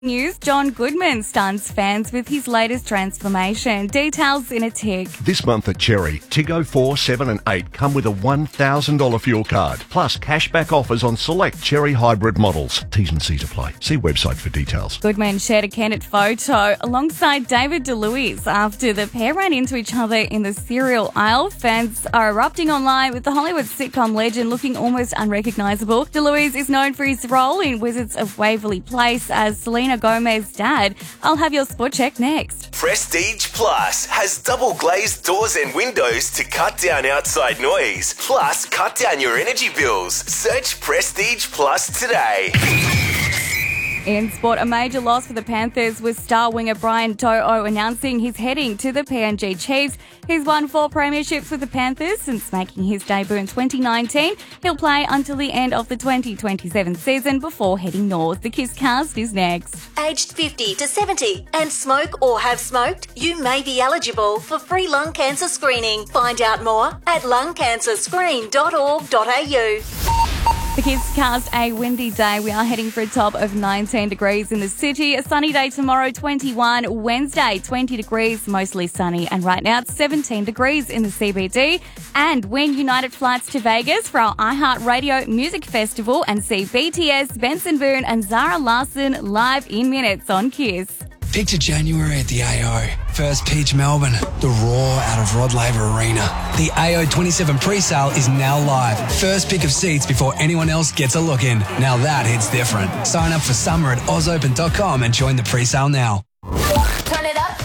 News, John Goodman stuns fans with his latest transformation. Details in a tick. This month at Cherry, Tiggo 4, 7 and 8 come with a $1,000 fuel card, plus cashback offers on select Cherry hybrid models. T's and C's apply. See website for details. Goodman shared a candid photo alongside David DeLuise after the pair ran into each other in the cereal aisle. Fans are erupting online with the Hollywood sitcom legend looking almost unrecognisable. DeLuise is known for his role in Wizards of Waverly Place as Selena Gomez's dad. I'll have your spot check next. Prestige Plus has double glazed doors and windows to cut down outside noise. Plus, cut down your energy bills. Search Prestige Plus today. In sport, a major loss for the Panthers was star winger Brian To'o announcing he's heading to the PNG Chiefs. He's won 4 premierships with the Panthers since making his debut in 2019. He'll play until the end of the 2027 season before heading north. The Kiss Cast is next. Aged 50 to 70 and smoke or have smoked, you may be eligible for free lung cancer screening. Find out more at lungcancerscreen.org.au. The Kiss Cast, a windy day. We are heading for a top of 19 degrees in the city. A sunny day tomorrow, 21. Wednesday, 20 degrees, mostly sunny. And right now, it's 17 degrees in the CBD. And win United flights to Vegas for our iHeartRadio Music Festival and see BTS, Benson Boone and Zara Larsson live in minutes on Kiss. Picture January at the AO. First pitch Melbourne. The roar out of Rod Laver Arena. The AO 27 pre-sale is now live. First pick of seats before anyone else gets a look in. Now that hits different. Sign up for summer at ozopen.com and join the pre-sale now. Turn it up.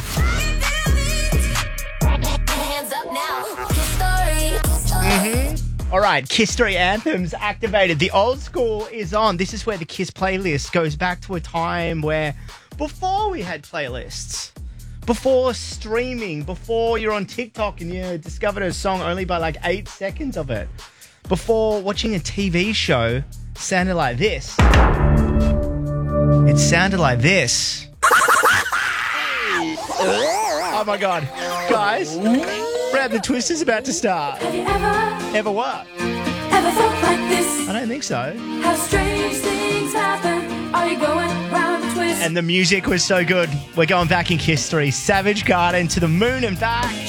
Hands up now. Kiss Story. All right, Kiss Story Anthems activated. The old school is on. This is where the Kiss playlist goes back to a time where before we had playlists, before streaming, before you're on TikTok and you discovered a song only by like 8 seconds of it, before watching a TV show sounded like this. It sounded like this. Oh my God. Guys, Brad the Twist is about to start. Have you Ever what? ever felt like this? I don't think so. How strange things happen. Are you going round the twist? And the music was so good. We're going back in history. Savage Garden to the moon and back.